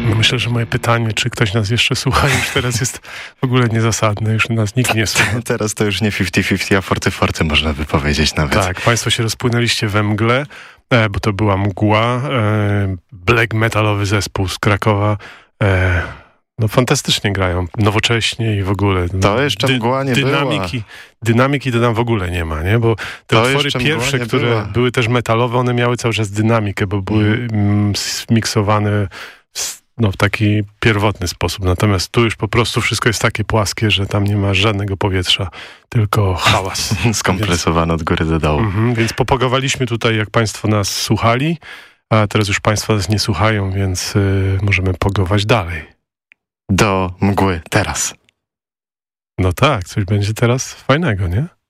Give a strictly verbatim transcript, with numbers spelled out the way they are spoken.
No myślę, że moje pytanie, czy ktoś nas jeszcze słucha, już teraz jest w ogóle niezasadne. Już nas nikt nie słucha. Teraz to już nie pięćdziesiąt pięćdziesiąt, a forty forty można by powiedzieć nawet. Tak, państwo się rozpłynęliście we mgle, bo to była mgła. Black metalowy zespół z Krakowa. No fantastycznie grają, nowocześnie i w ogóle. To jeszcze dy, mgła nie dynamiki, była. Dynamiki to tam w ogóle nie ma, nie? Bo te to utwory pierwsze, które była. były też metalowe, one miały cały czas dynamikę, bo były mm, zmiksowane w, no, w taki pierwotny sposób. Natomiast tu już po prostu wszystko jest takie płaskie, że tam nie ma żadnego powietrza, tylko hałas. Skompresowane od góry do dołu. Mm-hmm, więc popogowaliśmy tutaj, jak państwo nas słuchali, a teraz już państwo nas nie słuchają, więc y, możemy pogować dalej. Do mgły teraz. No tak, coś będzie teraz fajnego, nie?